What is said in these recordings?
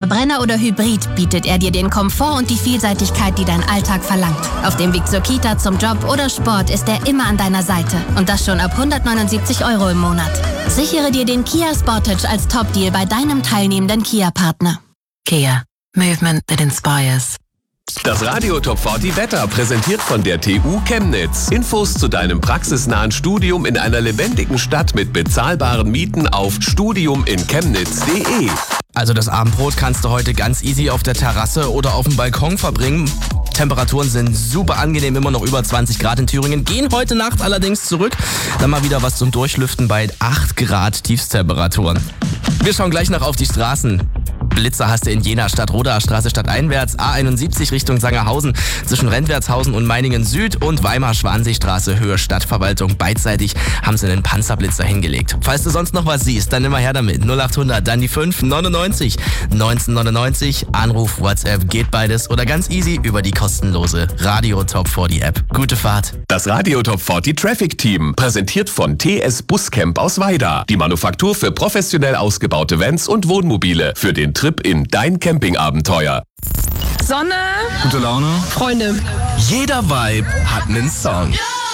Verbrenner oder Hybrid, bietet er dir den Komfort und die Vielseitigkeit, die dein Alltag verlangt. Auf dem Weg zur Kita, zum Job oder Sport ist er immer an deiner Seite. Und das schon ab 179 € im Monat. Sichere dir den Kia Sportage als Top-Deal bei deinem teilnehmenden Kia-Partner. Kia. Movement that inspires. Das Radio Top 40 Wetter präsentiert von der TU Chemnitz. Infos zu deinem praxisnahen Studium in einer lebendigen Stadt mit bezahlbaren Mieten auf studiuminchemnitz.de. Also das Abendbrot kannst du heute ganz easy auf der Terrasse oder auf dem Balkon verbringen. Temperaturen sind super angenehm, immer noch über 20 Grad in Thüringen. Gehen heute Nacht allerdings zurück. Dann mal wieder was zum Durchlüften bei 8 Grad Tiefstemperaturen. Wir schauen gleich noch auf die Straßen. Blitzer hast du in Jena Stadtrodaer Straße stadteinwärts, A71 Richtung Sangerhausen zwischen Rentwertshausen und Meiningen Süd und Weimar-Schwanseestraße Höhe Stadtverwaltung. Beidseitig haben sie einen Panzerblitzer hingelegt. Falls du sonst noch was siehst, dann immer her damit. 0800, dann die 599 1999. Anruf, WhatsApp, geht beides oder ganz easy über die kostenlose Radio Top 40 App. Gute Fahrt. Das Radio Top 40 Traffic Team, präsentiert von TS Buscamp aus Weida. Die Manufaktur für professionell ausgebaute Vans und Wohnmobile für den Trip in dein Campingabenteuer. Sonne, gute Laune, Freunde. Jeder Vibe hat einen Song.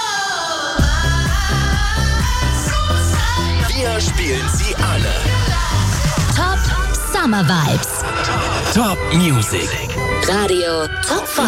Wir spielen sie alle. Top Summer Vibes. Top Music. Radio Top 40.